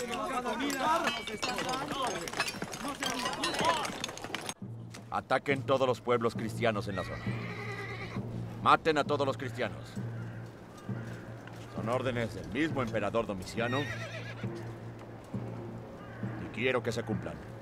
Ataquen todos los pueblos cristianos en la zona. Maten a todos los cristianos. Son órdenes del mismo emperador Domiciano y quiero que se cumplan.